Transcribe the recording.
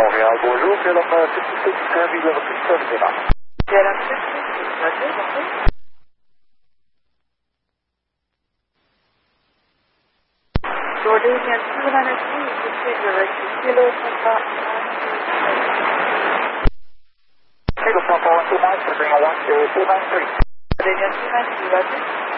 Montréal, bonjour, c'est la petite service de votre système. C'est la petite bonjour. Jordan can 292 is direct to Kilo Papa. Kilo Papa 129, bring a 10293. Jordan 292,